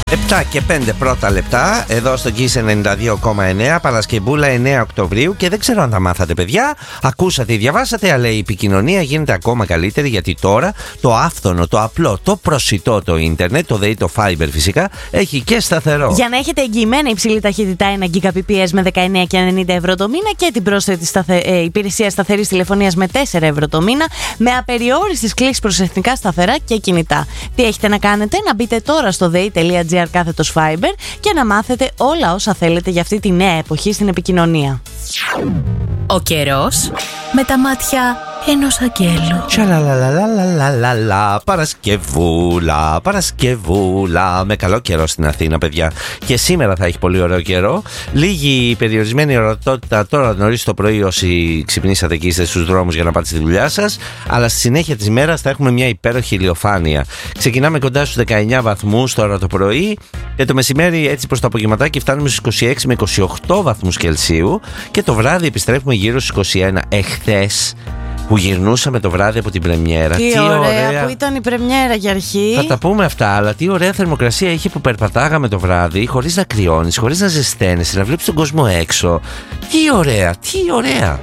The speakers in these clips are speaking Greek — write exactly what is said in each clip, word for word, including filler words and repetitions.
επτά και πέντε πρώτα λεπτά εδώ στο Kiss ενενήντα δύο κόμμα εννέα, Παρασκευούλα εννέα Οκτωβρίου, και δεν ξέρω αν τα μάθατε, παιδιά. Ακούσατε ή διαβάσατε, αλλά η επικοινωνία γίνεται ακόμα καλύτερη, γιατί τώρα το άφθονο, το απλό, το προσιτό το ίντερνετ, το ΔΕΗ, το Fiber φυσικά, έχει και σταθερό. Για να έχετε εγγυημένα υψηλή ταχύτητα ένα Gbps με δεκαεννέα και ενενήντα ευρώ το μήνα και την πρόσθετη σταθε... ε, υπηρεσία σταθερής τηλεφωνίας με τέσσερα ευρώ το μήνα, με απεριόριστες κλήσεις προς εθνικά σταθερά και κινητά. Τι έχετε να κάνετε? Να μπείτε τώρα στο dei.gr κάθετος Fiber και να μάθετε όλα όσα θέλετε για αυτή τη νέα εποχή στην επικοινωνία. Ο καιρός με τα μάτια ενός αγγέλου. Τσαλαλαλαλαλαλα, Παρασκευούλα, Παρασκευούλα. Με καλό καιρό στην Αθήνα, παιδιά. Και σήμερα θα έχει πολύ ωραίο καιρό. Λίγη περιορισμένη ορατότητα τώρα νωρίς το πρωί, όσοι ξυπνήσατε και είστε στους δρόμους για να πάτε στη δουλειά σας. Αλλά στη συνέχεια της μέρας θα έχουμε μια υπέροχη ηλιοφάνεια. Ξεκινάμε κοντά στους δεκαεννέα βαθμούς τώρα το πρωί, και το μεσημέρι, έτσι προς το απογευματάκι, φτάνουμε στους είκοσι έξι με είκοσι οκτώ βαθμούς Κελσίου, και το βράδυ επιστρέφουμε γύρω στους είκοσι ένα. Εχθές που γυρνούσαμε το βράδυ από την πρεμιέρα. Τι, τι ωραία, ωραία που ήταν η πρεμιέρα για αρχή. Θα τα πούμε αυτά, αλλά τι ωραία θερμοκρασία είχε που περπατάγαμε το βράδυ, χωρίς να κρυώνεις, χωρίς να ζεσταίνεσαι, να βλέπεις τον κόσμο έξω. Τι ωραία, τι ωραία.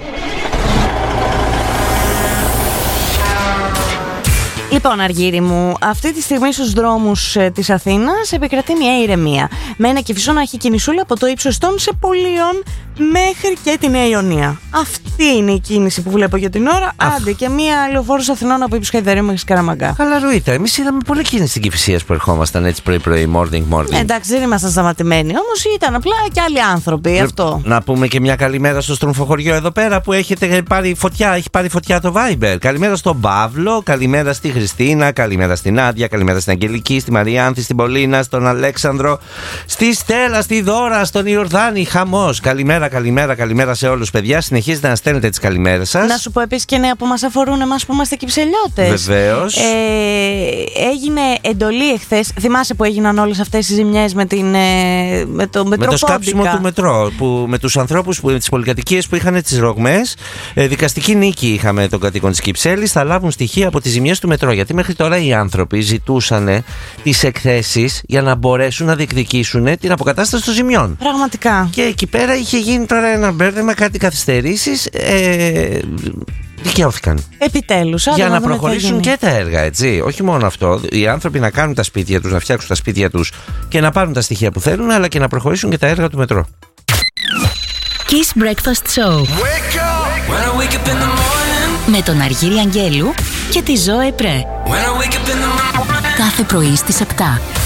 Λοιπόν, Αργύρι μου, αυτή τη στιγμή στους δρόμους ε, της Αθήνας επικρατεί μια ηρεμία. Με ένα Κηφισό να έχει κινησούλα από το ύψος των Σεπολίων μέχρι και τη Νέα Ιωνία. Αυτή είναι η κίνηση που βλέπω για την ώρα. Αχ. Άντε, και μια λεωφόρος Αθηνών από Ύψος Χαϊδαρίου μέχρι Σκαραμαγκά. Χαλαρούιτα. Εμείς είδαμε πολλή κίνηση στην Κηφισίας που ερχόμασταν έτσι πρωί-πρωί, morning, morning. Ε, εντάξει, δεν ήμασταν σταματημένοι. Όμως ήταν απλά και άλλοι άνθρωποι. Λε, αυτό. Να πούμε και μια καλημέρα στο Στρομφοχωριό εδώ πέρα που έχετε πάρει φωτιά. Έχει πάρει φωτιά το Viber. Καλημέρα στον Παύλο, καλημέρα στη Χριστίνα, καλημέρα στην Άντια, καλημέρα στην Αγγελική, στη Μαριάνθη, στην Πολίνα, στον Αλέξανδρο, στη Στέλλα, στη Δώρα, στον Ιορδάνη. Χαμός. Καλημέρα, καλημέρα, καλημέρα σε όλους, παιδιά. Συνεχίζετε να στέλνετε τις καλημέρες σας. Να σου πω επίσης και νέα που μας αφορούν εμάς που είμαστε κυψελιώτες. Βεβαίως. Ε, έγινε εντολή εχθές. Θυμάσαι που έγιναν όλες αυτές οι ζημιές με, την, με το μετρό. Με το σκάψιμο του μετρό. Που, με τους ανθρώπους, που, με τις πολυκατοικίες που είχαν τις ρογμές. Ε, δικαστική νίκη είχαμε των κατοίκων της Κυψέλης. Θα λάβουν στοιχεία από τις ζημιές του μετρό. Γιατί μέχρι τώρα οι άνθρωποι ζητούσαν τις εκθέσεις για να μπορέσουν να διεκδικήσουν την αποκατάσταση των ζημιών. Πραγματικά. Και εκεί πέρα είχε γίνει τώρα ένα μπέρδεμα, κάτι καθυστερήσεις. Ε, δικαιώθηκαν. Επιτέλους. Για να προχωρήσουν και τα έργα, έτσι. Όχι μόνο αυτό. Οι άνθρωποι να κάνουν τα σπίτια τους, να φτιάξουν τα σπίτια τους και να πάρουν τα στοιχεία που θέλουν, αλλά και να προχωρήσουν και τα έργα του μετρό. Kiss Breakfast Show. Wake up. When I wake up in the morning. Με τον Αργύρη Αγγέλου και τη Ζώε Πρέ. When I wake up in the morning. Κάθε πρωί στις επτά.